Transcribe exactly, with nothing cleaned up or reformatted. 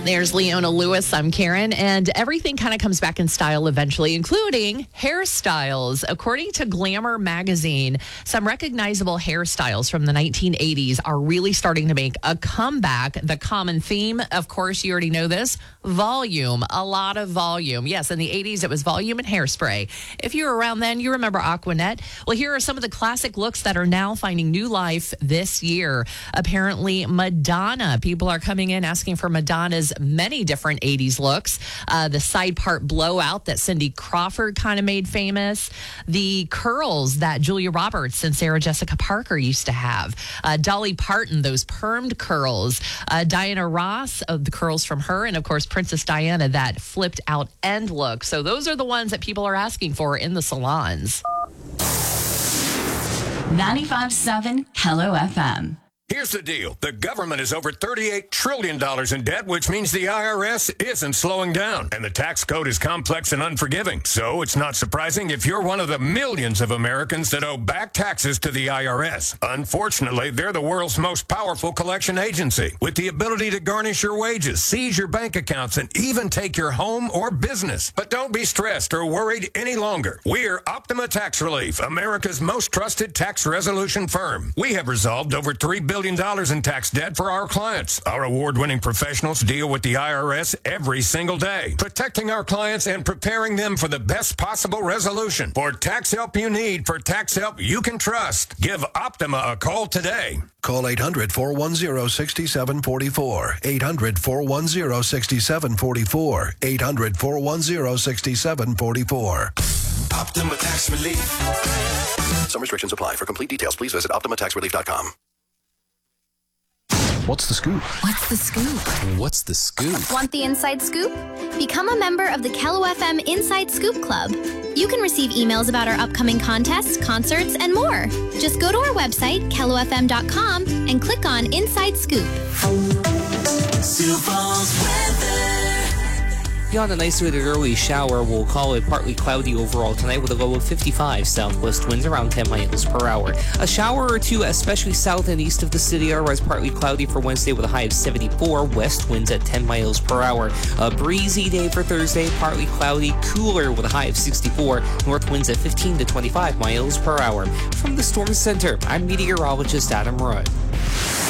There's Leona Lewis. I'm Karen, and everything kind of comes back in style eventually, including hairstyles. According to Glamour magazine, some recognizable hairstyles from the nineteen eighties are really starting to make a comeback. The common theme, of course, you already know this, volume, a lot of volume. Yes, in the eighties, it was volume and hairspray. If you were around then, you remember Aquanet. Well, here are some of the classic looks that are now finding new life this year. Apparently, Madonna. People are coming in asking for Madonna's many different eighties looks. Uh, the side part blowout that Cindy Crawford kind of made famous. The curls that Julia Roberts and Sarah Jessica Parker used to have. Uh, Dolly Parton, those permed curls. Uh, Diana Ross, uh, the curls from her. And, of course, Princess Diana, that flipped out end look. So those are the ones that people are asking for in the salons. ninety-five point seven Hello F M. Here's the deal. The government is over thirty-eight trillion dollars in debt, which means the I R S isn't slowing down. And the tax code is complex and unforgiving. So it's not surprising if you're one of the millions of Americans that owe back taxes to the I R S. Unfortunately, they're the world's most powerful collection agency, with the ability to garnish your wages, seize your bank accounts, and even take your home or business. But don't be stressed or worried any longer. We're Optima Tax Relief, America's most trusted tax resolution firm. We have resolved over three billion dollars in tax debt for our clients. Our award-winning professionals deal with the I R S every single day, protecting our clients and preparing them for the best possible resolution. For tax help you need, for tax help you can trust, give Optima a call today. Call eight hundred, four one zero, six seven four four. eight hundred, four one zero, six seven four four. eight hundred, four one zero, six seven four four. Optima Tax Relief. Some restrictions apply. For complete details, please visit optima tax relief dot com. What's the scoop? What's the scoop? What's the scoop? Want the inside scoop? Become a member of the Kello F M Inside Scoop Club. You can receive emails about our upcoming contests, concerts, and more. Just go to our website, kello f m dot com, and click on Inside Scoop. Sioux Falls weather. Beyond a nice with an early shower, we'll call it partly cloudy overall tonight with a low of fifty-five. Southwest winds around ten miles per hour. A shower or two, especially south and east of the city, otherwise partly cloudy for Wednesday with a high of seventy-four. West winds at ten miles per hour. A breezy day for Thursday, partly cloudy, cooler with a high of sixty-four. North winds at fifteen to twenty-five miles per hour. From the Storm Center, I'm meteorologist Adam Rudd.